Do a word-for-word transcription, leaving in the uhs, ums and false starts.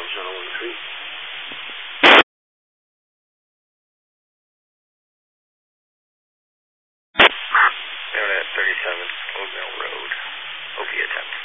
Channel one three. Internet thirty-seven, Old Mill Road, Opiate attempt.